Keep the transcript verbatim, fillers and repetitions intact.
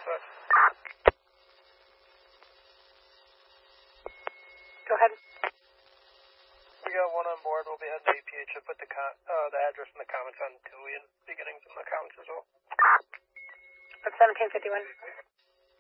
sir. Go ahead. We got one on board. We'll be heading to A P H. I'll put the, con uh, the address in the comments on Tui and beginning from the comments as well. That's seventeen fifty-one.